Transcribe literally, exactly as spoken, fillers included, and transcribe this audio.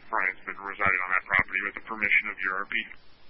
Brian's been residing on that property with the permission of your R P.